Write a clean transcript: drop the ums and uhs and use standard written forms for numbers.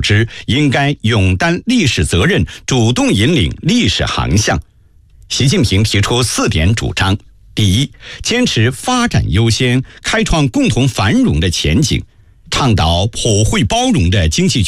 之应该勇担历史责任，主动引领历史航向。习近平提出4点主张：第一，坚持发展优先，开创共同繁荣的前景，倡导普惠包容的经济